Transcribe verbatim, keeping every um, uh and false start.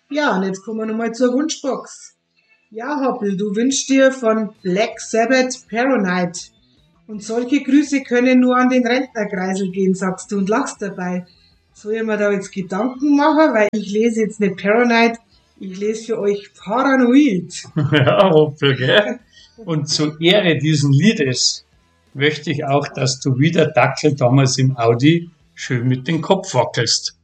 Ja, und jetzt kommen wir nochmal zur Wunschbox. Ja, Hoppel, du wünschst dir von Black Sabbath Paranoid. Und solche Grüße können nur an den Rentnerkreisel gehen, sagst du und lachst dabei. Soll ich mir da jetzt Gedanken machen, weil ich lese jetzt nicht Paranoid, ich lese für euch Paranoid. Ja, Hoppel, gell? Und zur Ehre diesen Liedes möchte ich auch, dass du wie der Dackel damals im Audi schön mit dem Kopf wackelst.